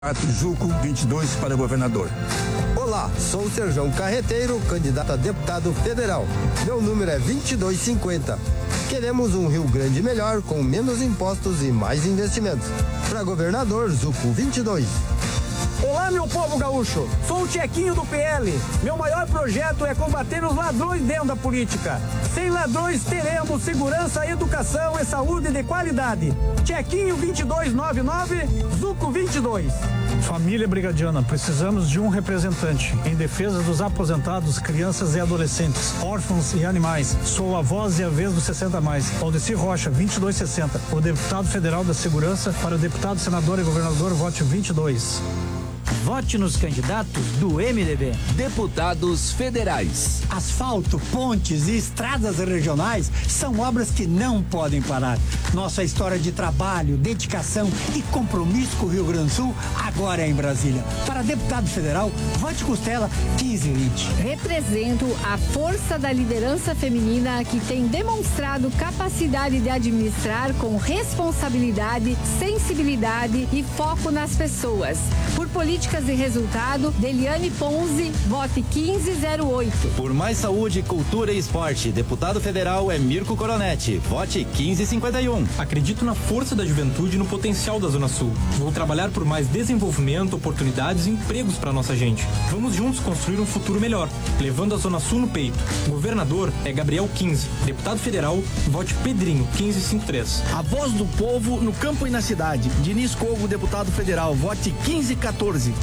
Juco 22 para governador. Olá, sou o Serjão Carreteiro, candidato a deputado federal. Meu número é 2250. Queremos um Rio Grande melhor, com menos impostos e mais investimentos. Para governador, Zuco 22. Olá, meu povo gaúcho. Sou o Tchequinho do PL. Meu maior projeto é combater os ladrões dentro da política. Sem ladrões, teremos segurança, educação e saúde de qualidade. Tchequinho 2299, Zuco 22. Família Brigadiana, precisamos de um representante em defesa dos aposentados, crianças e adolescentes, órfãos e animais. Sou a voz e a vez dos 60+. Aldeci Rocha, 2260. O deputado federal da Segurança. Para o deputado, senador e governador, vote 22. Vote nos candidatos do MDB. Deputados federais. Asfalto, pontes e estradas regionais são obras que não podem parar. Nossa história de trabalho, dedicação e compromisso com o Rio Grande do Sul agora é em Brasília. Para deputado federal, vote Costela 1520. Represento a força da liderança feminina que tem demonstrado capacidade de administrar com responsabilidade, sensibilidade e foco nas pessoas. Por políticas e resultado, Deliane Ponzi, vote 1508. Por mais saúde, cultura e esporte, deputado federal é Mirko Coronetti, vote 1551. Acredito na força da juventude e no potencial da Zona Sul. Vou trabalhar por mais desenvolvimento, oportunidades e empregos para nossa gente. Vamos juntos construir um futuro melhor, levando a Zona Sul no peito. Governador é Gabriel 15. Deputado federal, vote Pedrinho 1553. A voz do povo no campo e na cidade. Diniz Cogo, deputado federal, vote 1514.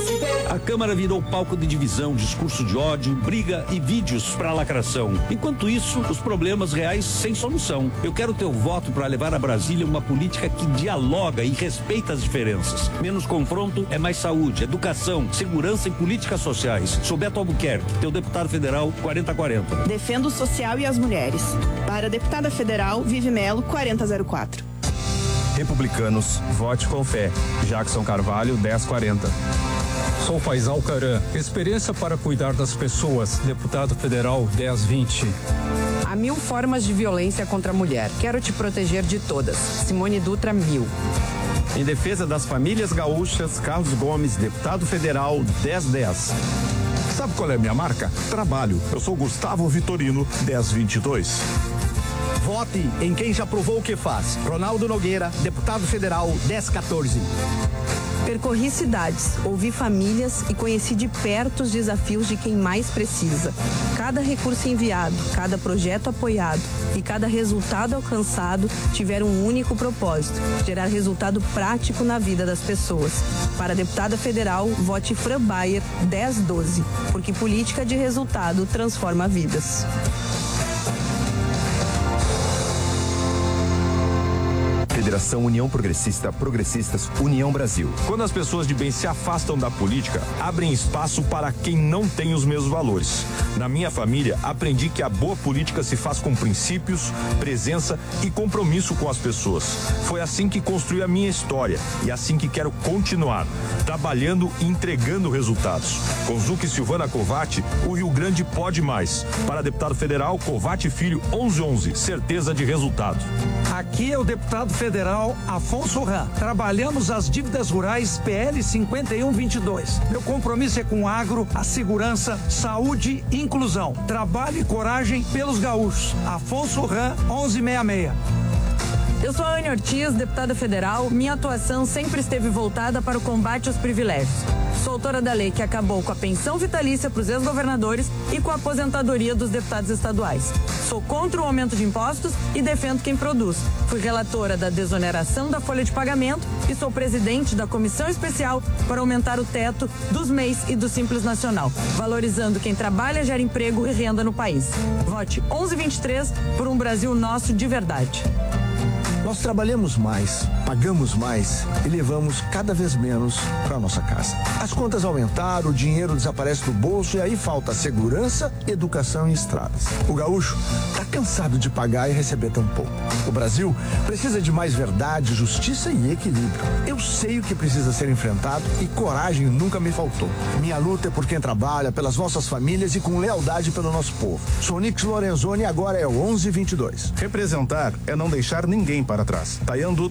A Câmara virou palco de divisão, discurso de ódio, briga e vídeos para lacração. Enquanto isso, os problemas reais sem solução. Eu quero teu voto para levar a Brasília uma política que dialoga e respeita as diferenças. Menos confronto é mais saúde, educação, segurança e políticas sociais. Sou Beto Albuquerque, teu deputado federal 4040. Defendo o social e as mulheres. Para deputada federal, Vive Melo 4004. Republicanos, vote com fé. Jackson Carvalho 1040. Sou Faisal Caran, experiência para cuidar das pessoas, deputado federal 1020. Há 1000 formas de violência contra a mulher. Quero te proteger de todas. Simone Dutra 1000. Em defesa das famílias gaúchas, Carlos Gomes, deputado federal 1010. Sabe qual é a minha marca? Trabalho. Eu sou Gustavo Vitorino 1022. Vote em quem já provou o que faz. Ronaldo Nogueira, deputado federal 1014. Percorri cidades, ouvi famílias e conheci de perto os desafios de quem mais precisa. Cada recurso enviado, cada projeto apoiado e cada resultado alcançado tiveram um único propósito: gerar resultado prático na vida das pessoas. Para deputada federal, vote Fran Bayer 1012, porque política de resultado transforma vidas. Federação União Progressista, Progressistas, União Brasil. Quando as pessoas de bem se afastam da política, abrem espaço para quem não tem os mesmos valores. Na minha família, aprendi que a boa política se faz com princípios, presença e compromisso com as pessoas. Foi assim que construí a minha história e assim que quero continuar, trabalhando e entregando resultados. Com Zuc e Silvana Covatti, o Rio Grande pode mais. Para deputado federal, Covatti Filho 1111, certeza de resultado. Aqui é o deputado federal Afonso Ram. Trabalhamos as dívidas rurais PL 5122. Meu compromisso é com o agro, a segurança, saúde e inclusão. Trabalho e coragem pelos gaúchos. Afonso Ram 1166. Eu sou a Anne Ortiz, deputada federal. Minha atuação sempre esteve voltada para o combate aos privilégios. Sou autora da lei que acabou com a pensão vitalícia para os ex-governadores e com a aposentadoria dos deputados estaduais. Sou contra o aumento de impostos e defendo quem produz. Fui relatora da desoneração da folha de pagamento e sou presidente da comissão especial para aumentar o teto dos MEIs e do Simples Nacional, valorizando quem trabalha, gera emprego e renda no país. Vote 1123 por um Brasil nosso de verdade. Nós trabalhamos mais, pagamos mais e levamos cada vez menos para nossa casa. As contas aumentaram, o dinheiro desaparece do bolso e aí falta segurança, educação e estradas. O gaúcho está cansado de pagar e receber tão pouco. O Brasil precisa de mais verdade, justiça e equilíbrio. Eu sei o que precisa ser enfrentado e coragem nunca me faltou. Minha luta é por quem trabalha, pelas nossas famílias e com lealdade pelo nosso povo. Sou Nix Lorenzoni e agora é o 1122. Representar é não deixar ninguém para trás. Tayan Dutra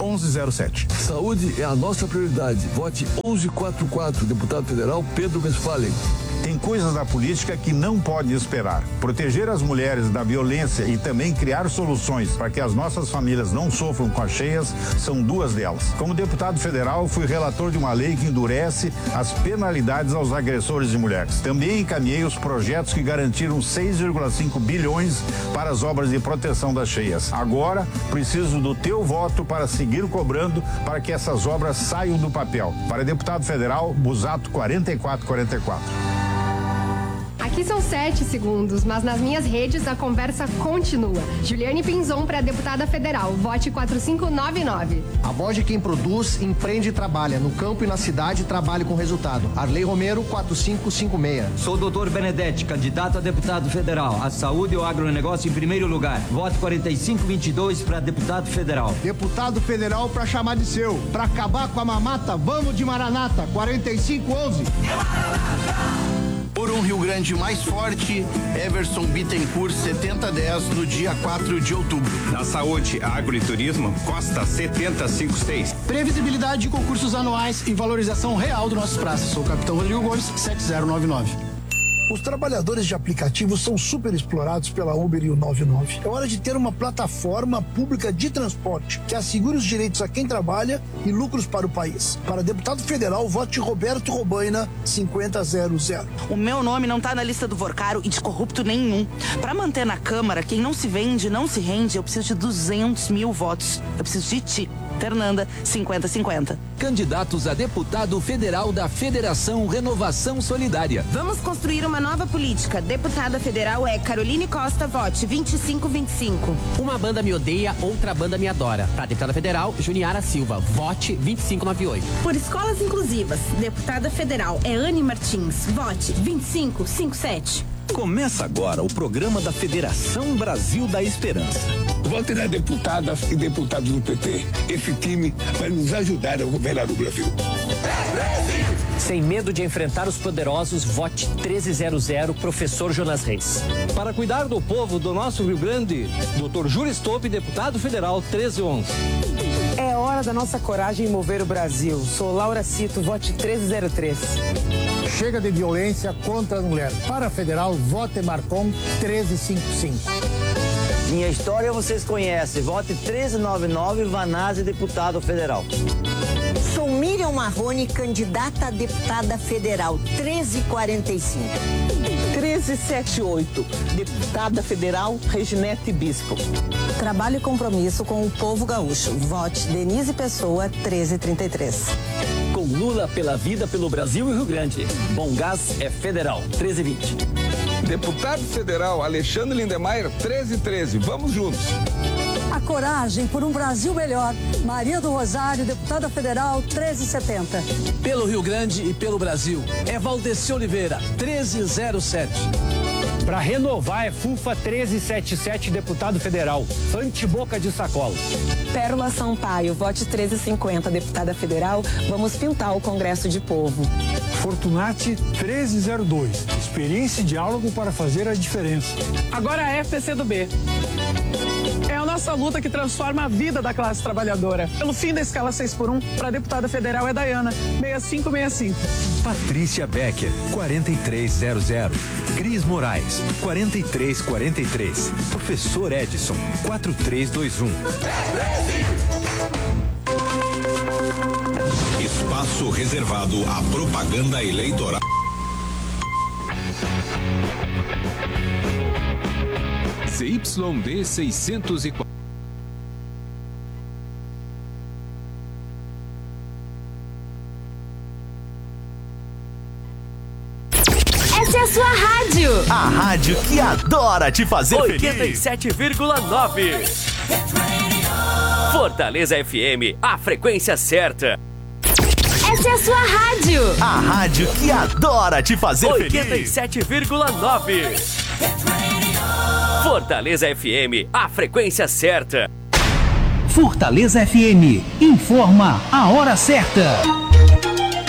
1107. Saúde é a nossa prioridade. Vote 1144, deputado federal Pedro Westphalen. Tem coisas da política que não pode esperar. Proteger as mulheres da violência e também criar soluções para que as nossas famílias não sofram com as cheias são duas delas. Como deputado federal, fui relator de uma lei que endurece as penalidades aos agressores de mulheres. Também encaminhei os projetos que garantiram 6,5 bilhões para as obras de proteção das cheias. Agora, preciso do teu voto para seguir cobrando para que essas obras saiam do papel. Para deputado federal, Busato 4444. Aqui são 7 segundos, mas nas minhas redes a conversa continua. Juliane Pinzon para deputada federal. Vote 4599. A voz de quem produz, empreende e trabalha. No campo e na cidade, trabalha com resultado. Arley Romero, 4556. Sou o doutor Benedetti, candidato a deputado federal. A saúde e o agronegócio em primeiro lugar. Vote 4522 para deputado federal. Deputado federal para chamar de seu. Para acabar com a mamata, vamos de Maranata, 4511. Por um Rio Grande mais forte, Everson Bittencourt 7010 no dia 4 de outubro. Na saúde, agro e turismo, Costa 7056. Previsibilidade de concursos anuais e valorização real dos nossos praças. Sou o capitão Rodrigo Gomes, 7099. Os trabalhadores de aplicativos são super explorados pela Uber e o 99. É hora de ter uma plataforma pública de transporte que assegure os direitos a quem trabalha e lucros para o país. Para deputado federal, vote Roberto Robaina, 5000. O meu nome não tá na lista do Vorcaro e de corrupto nenhum. Para manter na Câmara, quem não se vende, não se rende, eu preciso de 200 mil votos. Eu preciso de ti. Fernanda, 50-50. Candidatos a deputado federal da Federação Renovação Solidária. Vamos construir uma nova política. Deputada federal é Caroline Costa, vote 2525. Uma banda me odeia, outra banda me adora. Para deputada federal, Juniara Silva, vote 2598. Por escolas inclusivas, deputada federal é Anne Martins, vote 2557. Começa agora o programa da Federação Brasil da Esperança. Vote nas deputadas e deputados do PT. Esse time vai nos ajudar a governar o Brasil. Sem medo de enfrentar os poderosos, vote 1300, professor Jonas Reis. Para cuidar do povo do nosso Rio Grande, Dr. Júlio Stop, deputado federal 1311. É hora da nossa coragem mover o Brasil. Sou Laura Cito, vote 1303. Chega de violência contra a mulher. Para federal, vote Marcon 1355. Minha história vocês conhecem. Vote 1399, Vanazzi, deputado federal. Sou Miriam Marrone, candidata a deputada federal, 1345. 1378, deputada federal, Reginete Bispo. Trabalho e compromisso com o povo gaúcho. Vote Denise Pessoa, 1333. Com Lula pela vida, pelo Brasil e Rio Grande. Bom Gás é federal, 1320. Deputado federal Alexandre Lindemeyer, 1313. Vamos juntos. A coragem por um Brasil melhor. Maria do Rosário, deputada federal, 1370. Pelo Rio Grande e pelo Brasil. É Valdeci Oliveira, 1307. Para renovar é FUFA 1377, deputado federal, Antiboca de Sacola. Pérola Sampaio, vote 1350, deputada federal, vamos pintar o Congresso de Povo. Fortunati 1302, experiência e diálogo para fazer a diferença. Agora é PCdoB. É a nossa luta que transforma a vida da classe trabalhadora. Pelo fim da escala 6x1, para deputada federal é Dayana, 6565. Patrícia Becker, 4300. Cris Moraes, 4343. Professor Edson, 4321. Espaço reservado à propaganda eleitoral. CYD 604. Essa é a sua rádio. A rádio que adora te fazer 87,9. Fortaleza FM, a frequência certa. Essa é a sua rádio. A rádio que adora te fazer 87,9. Fortaleza FM, a frequência certa. Fortaleza FM, informa a hora certa.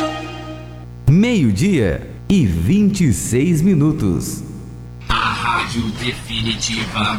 12:26. A rádio rádio definitiva.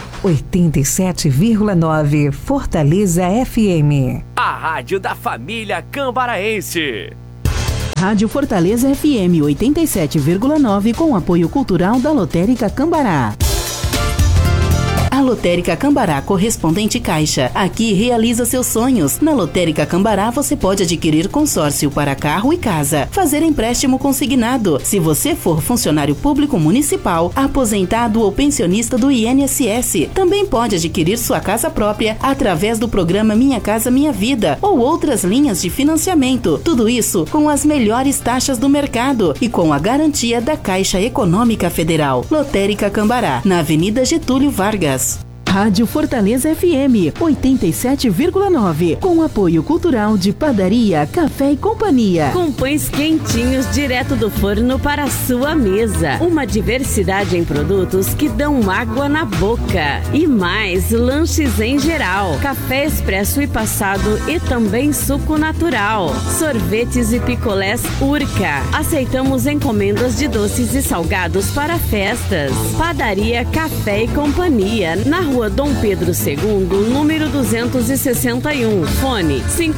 87,9 Fortaleza FM. A rádio da família cambaraense. Rádio Fortaleza FM 87,9 com apoio cultural da Lotérica Cambará. A Lotérica Cambará Correspondente Caixa. Aqui realiza seus sonhos. Na Lotérica Cambará você pode adquirir consórcio para carro e casa, fazer empréstimo consignado. Se você for funcionário público municipal, aposentado ou pensionista do INSS, também pode adquirir sua casa própria através do programa Minha Casa Minha Vida ou outras linhas de financiamento. Tudo isso com as melhores taxas do mercado e com a garantia da Caixa Econômica Federal. Lotérica Cambará, na Avenida Getúlio Vargas. Rádio Fortaleza FM 87,9 com apoio cultural de Padaria, Café e Companhia. Com pães quentinhos direto do forno para a sua mesa. Uma diversidade em produtos que dão água na boca. E mais lanches em geral. Café expresso e passado e também suco natural. Sorvetes e picolés Urca. Aceitamos encomendas de doces e salgados para festas. Padaria, Café e Companhia. Na Rua Dom Pedro II, número 261. Fone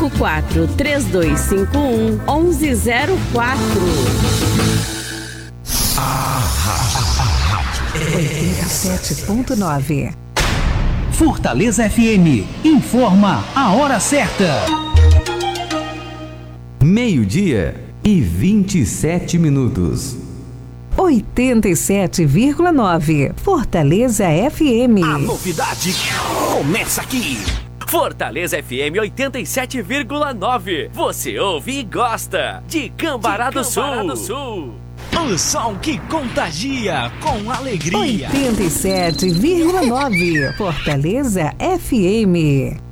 54-3251-1104. A rádio 87,9. Fortaleza FM informa a hora certa. 12:27. 87,9 Fortaleza FM. A novidade começa aqui. Fortaleza FM 87,9. Você ouve e gosta de Cambará do Sul. O som que contagia com alegria. 87,9 Fortaleza FM.